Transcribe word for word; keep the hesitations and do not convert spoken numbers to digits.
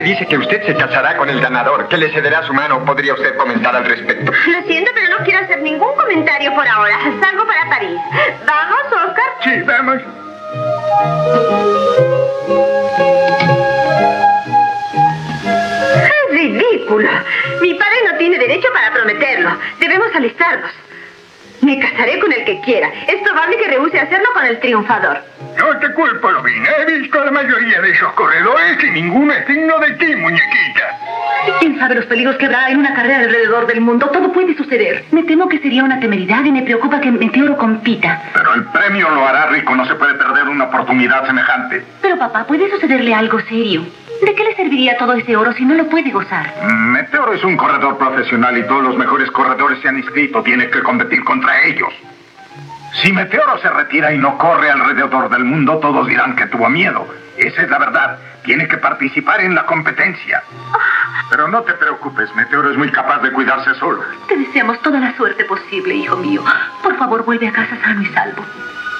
Dice que usted se casará con el ganador, que le cederá su mano. ¿Podría usted comentar al respecto? Lo siento, pero no quiero hacer ningún comentario por ahora. Salgo para París. ¿Vamos, Oscar? Sí, vamos. Es ridículo. Mi padre no tiene derecho para prometerlo. Debemos alistarnos. Me casaré con el que quiera. Es probable que rehúse hacerlo con el triunfador. No te culpo, Lovina. He visto a la mayoría de esos corredores y ninguno es digno de ti, muñequita. ¿Quién sabe los peligros que habrá en una carrera alrededor del mundo? Todo puede suceder. Me temo que sería una temeridad y me preocupa que Meteoro compita. Pero el premio lo hará rico. No se puede perder una oportunidad semejante. Pero, papá, puede sucederle algo serio. ¿De qué le serviría todo ese oro si no lo puede gozar? Meteoro es un corredor profesional y todos los mejores corredores se han inscrito. Tiene que competir contra ellos. Si Meteoro se retira y no corre alrededor del mundo, todos dirán que tuvo miedo. Esa es la verdad. Tiene que participar en la competencia. Pero no te preocupes, Meteoro es muy capaz de cuidarse solo. Te deseamos toda la suerte posible, hijo mío. Por favor, vuelve a casa sano y salvo.